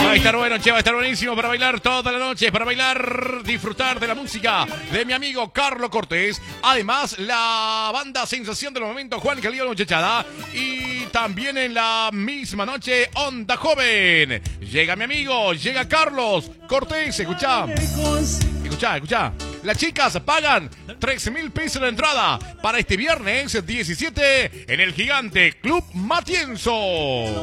Va a estar bueno, che, va a estar buenísimo para bailar toda la noche, para bailar, disfrutar de la música de mi amigo Carlos Cortés. Además, la banda sensación del momento, Juan Calío Muchachada. Y también en la misma noche, Onda Joven. Llega mi amigo, llega Carlos Cortés, escuchá. Escuchá. Las chicas pagan 13.000 pesos la entrada para este viernes 17 en el Gigante Club Matienzo.